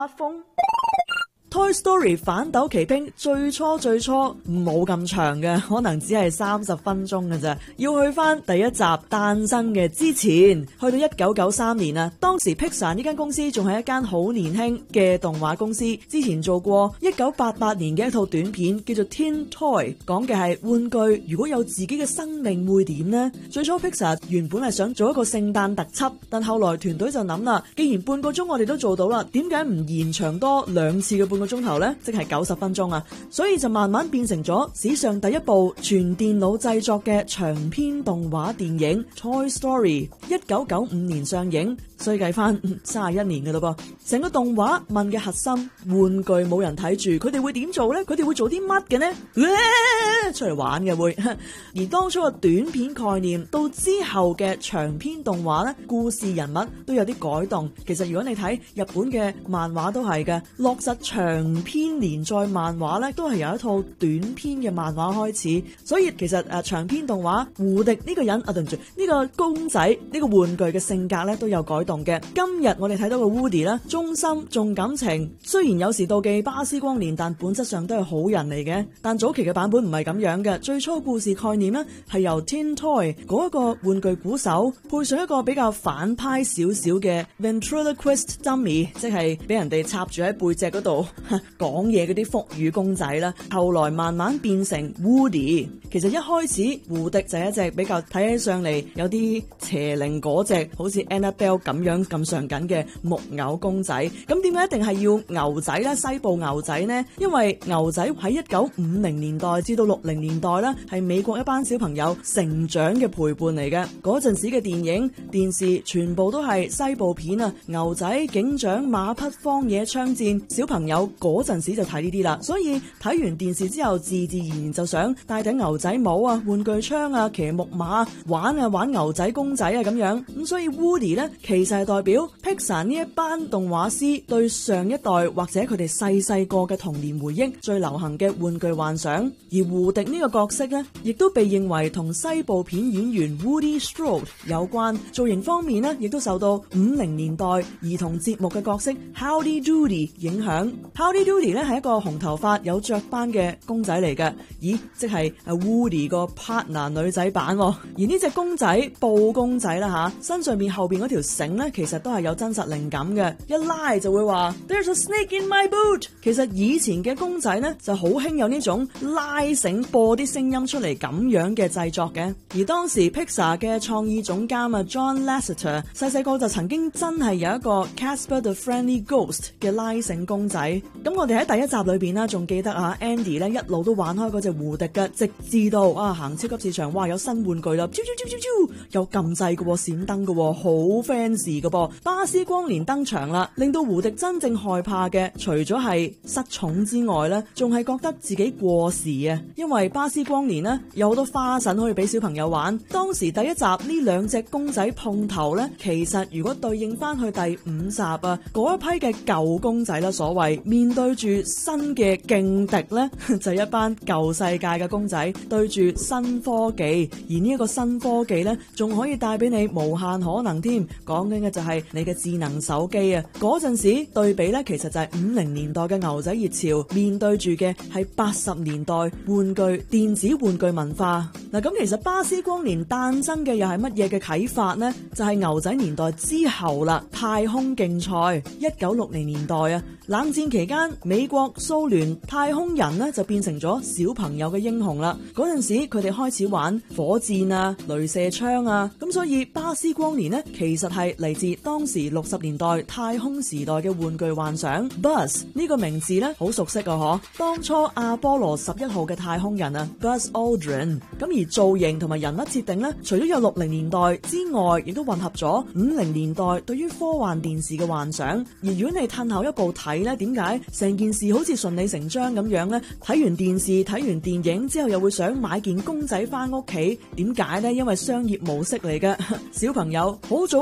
風。Toy Story 反斗奇兵最初冇咁長嘅，可能只係30分鐘嘅咋。要去翻第一集誕生嘅之前，去到1993年啊，當時 Pixar 呢間公司仲係一間好年輕嘅動畫公司。之前做過1988年嘅一套短片叫做 Teen Toy， 講嘅係玩具如果有自己嘅生命會點呢？最初 Pixar 原本係想做一個聖誕特輯，但後來團隊就諗啦，既然半個鐘我哋都做到啦，點解唔延長多2次嘅半個鐘頭呢？即係90分鐘啊！所以就慢慢變成咗史上第一部全電腦製作嘅長篇動畫電影 Toy Story， 1995年上映，所以計翻31年嘅咯噃。成個動畫問嘅核心，玩具冇人睇住，佢哋會點做呢？佢哋會做啲乜嘅呢？出嚟玩嘅會。而當初嘅短片概念到之後嘅長篇動畫呢，故事人物都有啲改動。其實如果你睇日本嘅漫畫都係嘅，落實長篇連載漫畫咧，都係由一套短篇嘅漫畫開始。所以其實長篇動畫胡迪呢個人對唔住，呢個公仔呢個玩具嘅性格咧都有改動嘅。今日我哋睇到個 Woody 咧，忠心重感情，雖然有時妒忌巴斯光年，但本質上都係好人嚟嘅。但早期嘅版本唔係咁樣嘅，最初故事概念咧係由 Teen Toy 嗰一個玩具鼓手配上一個比較反派少少嘅 Ventriloquist Dummy， 即係俾人哋插住喺背脊嗰度講嘢嗰啲腹語公仔啦。後來慢慢變成 Woody。其實一開始胡迪就係一隻比較睇起上嚟有啲邪靈嗰隻，好似 Annabelle 咁樣咁上緊嘅木偶公仔。咁點解一定係要牛仔咧？西部牛仔呢？因為牛仔喺1950年代至到60年代啦，係美國一班小朋友成長嘅陪伴嚟嘅。嗰陣時嘅電影、電視全部都係西部片啊，牛仔、警長、馬匹、荒野槍戰，小朋友嗰陣時就睇呢啲啦。所以睇完電視之後，自然而然就想戴頂牛仔帽啊、玩具槍啊、騎木馬玩牛仔公仔啊咁樣。咁所以 Woody 呢，其實係代表 Pixar 呢一班動畫師對上一代或者佢哋細個嘅童年回憶最流行嘅玩具幻想。而胡迪呢個角色呢，亦都被認為同西部片演員 Woody Strode 有關。造型方面呢，亦都受到50年代兒童節目嘅角色 Howdy Doody 影響。Howdy Doody 呢係一個紅頭髮有雀斑嘅公仔嚟嘅，咦，即係 Woody 個 partner 女仔版。而呢隻公仔布公仔啦吓，身上面後邊嗰條繩呢，其實都係有真實靈感嘅，一拉就會話 There's a snake in my boot。其實以前嘅公仔呢，就好興有呢種拉繩播啲聲音出嚟咁樣嘅製作嘅。而當時 Pixar 嘅創意總監啊 John Lasseter 細個就曾經真係有一個 Casper the Friendly Ghost 嘅拉繩公仔。咁我哋喺第一集裏邊啦，仲記得啊 Andy 咧一路都玩開嗰隻胡迪嘅，直至到行超級市場，哇有新玩具啦，有撳掣嘅，閃燈嘅，好 fancy 嘅噃。巴斯光年登場啦，令到胡迪真正害怕嘅，除咗係失寵之外咧，仲係覺得自己過時啊。因為巴斯光年呢，有好多花臣可以俾小朋友玩。當時第一集呢兩隻公仔碰頭咧，其實如果對應翻去第5集啊，嗰一批嘅舊公仔啦，所謂面對住新嘅勁敵咧，就係一班舊世界嘅公仔對住新科技。而呢一個新科技咧，仲可以帶俾你無限可能添。講緊嘅就係你嘅智能手機啊！嗰陣時對比咧，其實就係50年代嘅牛仔熱潮，面對住嘅係80年代玩具電子玩具文化。嗱，咁其實巴斯光年誕生嘅又係乜嘢嘅啟發呢？就係牛仔年代之後啦，太空競賽。1960年代啊，冷戰期間，美國、蘇聯太空人呢就變成咗小朋友嘅英雄啦。嗰陣時佢哋開始玩火箭啊、鐳射槍啊，咁所以巴斯光年呢，其實係嚟自當時60年代太空時代嘅玩具幻想。Buzz 呢個名字呢，好熟悉啊，嗬！當初阿波羅11號嘅太空人啊 ，Buzz Aldrin。咁而造型同埋人物設定呢，除咗有60年代之外，亦都混合咗50年代對於科幻電視嘅幻想。而如果你褪後一步睇呢，點解成件事好似順理成章咁樣呢？睇完電視、睇完電影之後，又會想買件公仔翻屋企？點解呢？因為商業模式嚟嘅，小朋友好早開始嘅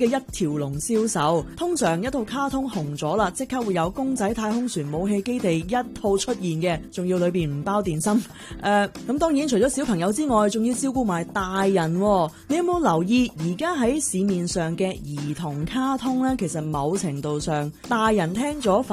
嘅一條龍銷售。通常一套卡通紅咗啦，即刻會有公仔太空船武器基地一套出現嘅，仲要裏邊唔包電芯。咁當然除咗小朋友之外，仲要照顧埋大人。你有冇留意而家喺市面上嘅兒童卡通呢？其實某程度上，大人聽咗